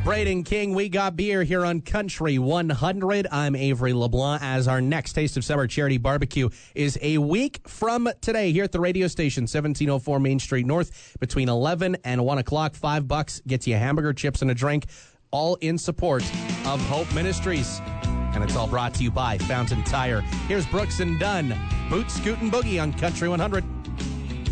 Braden King, we got beer here on Country 100. I'm Avery LeBlanc, as our next Taste of Summer charity barbecue is a week from today here at the radio station, 1704 Main Street North, between 11 and 1 o'clock. $5 gets you a hamburger, chips, and a drink, all in support of Hope Ministries. And it's all brought to you by Fountain Tire. Here's Brooks and Dunn, Boot, Scoot, and Boogie on Country 100.